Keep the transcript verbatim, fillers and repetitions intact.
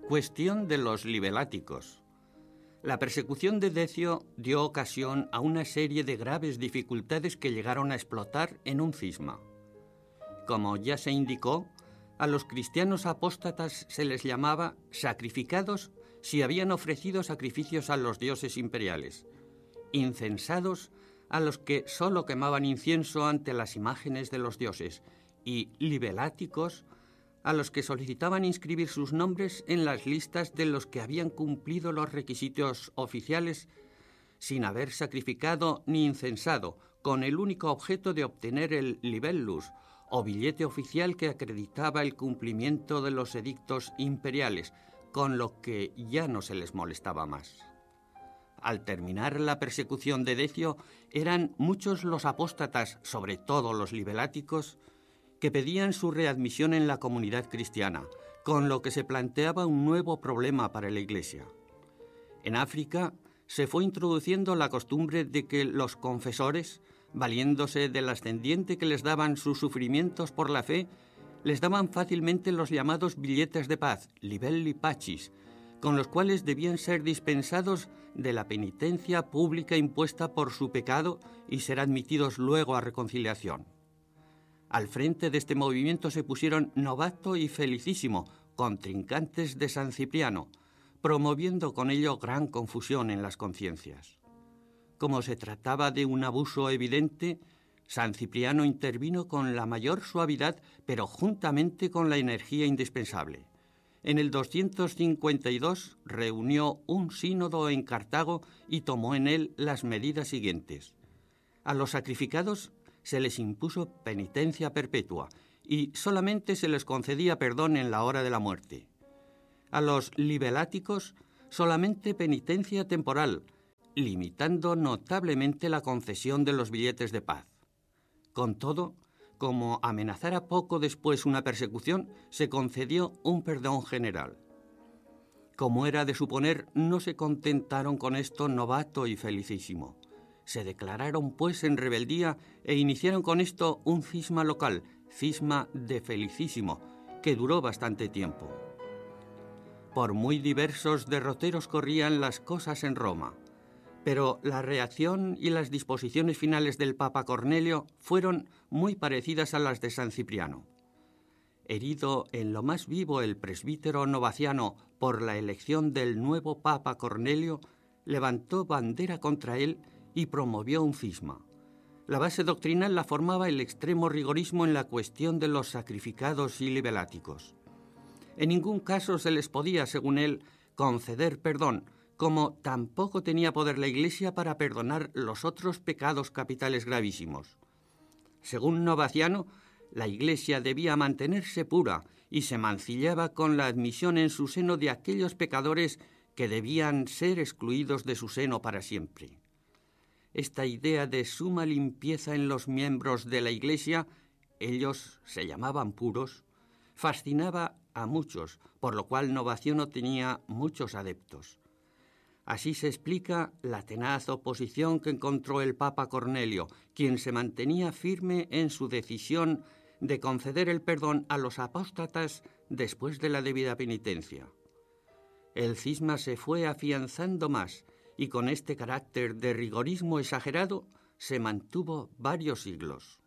Cuestión de los libeláticos. La persecución de Decio dio ocasión a una serie de graves dificultades que llegaron a explotar en un cisma. Como ya se indicó, a los cristianos apóstatas se les llamaba sacrificados si habían ofrecido sacrificios a los dioses imperiales, incensados a los que sólo quemaban incienso ante las imágenes de los dioses, y libeláticos a los que solicitaban inscribir sus nombres en las listas de los que habían cumplido los requisitos oficiales sin haber sacrificado ni incensado, con el único objeto de obtener el libellus, o billete oficial que acreditaba el cumplimiento de los edictos imperiales, con lo que ya no se les molestaba más. Al terminar la persecución de Decio, eran muchos los apóstatas, sobre todo los libeláticos, que pedían su readmisión en la comunidad cristiana, con lo que se planteaba un nuevo problema para la Iglesia. En África se fue introduciendo la costumbre de que los confesores, valiéndose del ascendiente que les daban sus sufrimientos por la fe, les daban fácilmente los llamados billetes de paz, libelli pacis, con los cuales debían ser dispensados de la penitencia pública impuesta por su pecado y ser admitidos luego a reconciliación. Al frente de este movimiento se pusieron Novato y Felicísimo, contrincantes de San Cipriano, promoviendo con ello gran confusión en las conciencias. Como se trataba de un abuso evidente, San Cipriano intervino con la mayor suavidad, pero juntamente con la energía indispensable. En el doscientos cincuenta y dos reunió un sínodo en Cartago y tomó en él las medidas siguientes. A los sacrificados se les impuso penitencia perpetua y solamente se les concedía perdón en la hora de la muerte. A los libeláticos solamente penitencia temporal, limitando notablemente la concesión de los billetes de paz. Con todo, como amenazara poco después una persecución, se concedió un perdón general. Como era de suponer, no se contentaron con esto Novato y Felicísimo. Se declararon pues en rebeldía e iniciaron con esto un cisma local, cisma de Felicísimo, que duró bastante tiempo. Por muy diversos derroteros corrían las cosas en Roma, pero la reacción y las disposiciones finales del Papa Cornelio fueron muy parecidas a las de San Cipriano. Herido en lo más vivo el presbítero novaciano por la elección del nuevo Papa Cornelio, levantó bandera contra él y promovió un cisma. La base doctrinal la formaba el extremo rigorismo en la cuestión de los sacrificados y libeláticos. En ningún caso se les podía, según él, conceder perdón, como tampoco tenía poder la Iglesia para perdonar los otros pecados capitales gravísimos. Según Novaciano, la Iglesia debía mantenerse pura y se mancillaba con la admisión en su seno de aquellos pecadores que debían ser excluidos de su seno para siempre. Esta idea de suma limpieza en los miembros de la Iglesia, ellos se llamaban puros, fascinaba a muchos, por lo cual Novaciano tenía muchos adeptos. Así se explica la tenaz oposición que encontró el Papa Cornelio, quien se mantenía firme en su decisión de conceder el perdón a los apóstatas después de la debida penitencia. El cisma se fue afianzando más, y con este carácter de rigorismo exagerado se mantuvo varios siglos.